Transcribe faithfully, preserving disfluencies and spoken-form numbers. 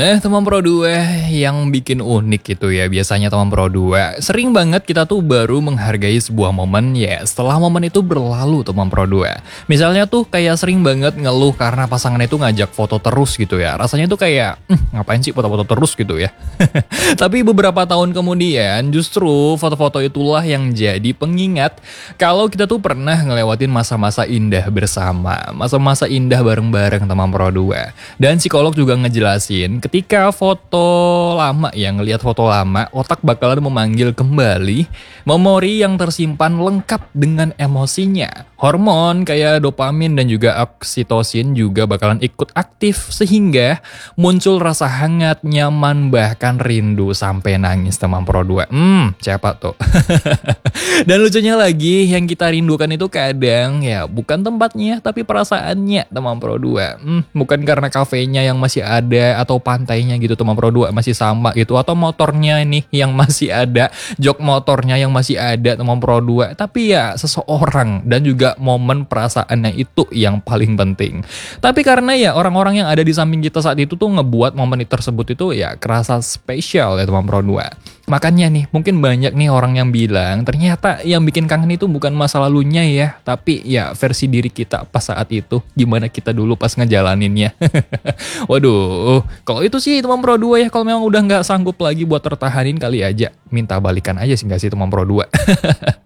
Nah, teman Pro dua yang bikin unik gitu ya, biasanya teman Pro dua, sering banget kita tuh baru menghargai sebuah momen ya setelah momen itu berlalu teman Pro dua. Misalnya tuh kayak sering banget ngeluh karena pasangannya itu ngajak foto terus gitu ya, rasanya tuh kayak, hm, ngapain sih foto-foto terus gitu ya. Tapi beberapa tahun kemudian justru foto-foto itulah yang jadi pengingat kalau kita tuh pernah ngelewatin masa-masa indah bersama, masa-masa indah bareng-bareng teman Pro dua. Dan psikolog juga ngejelasin ketika foto lama ya, ngelihat foto lama, otak bakalan memanggil kembali memori yang tersimpan lengkap dengan emosinya. Hormon kayak dopamin dan juga oksitosin juga bakalan ikut aktif sehingga muncul rasa hangat, nyaman, bahkan rindu sampai nangis teman Pro dua. Hmm, siapa tuh? Dan lucunya lagi, yang kita rindukan itu kadang ya bukan tempatnya tapi perasaannya teman Pro dua. Hmm, bukan karena kafenya yang masih ada atau pantainya gitu teman Pro dua masih sama gitu, atau motornya nih yang masih ada, jok motornya yang masih ada teman Pro dua, tapi ya seseorang dan juga momen perasaannya itu yang paling penting. Tapi karena ya orang-orang yang ada di samping kita saat itu tuh ngebuat momen tersebut itu ya kerasa spesial ya teman Pro dua. Makanya nih, mungkin banyak nih orang yang bilang ternyata yang bikin kangen itu bukan masa lalunya ya, tapi ya versi diri kita pas saat itu, gimana kita dulu pas ngejalaninnya. Waduh, kalau itu sih teman Pro dua ya, kalau memang udah nggak sanggup lagi buat tertahanin, kali aja minta balikan aja sih nggak sih teman Pro dua.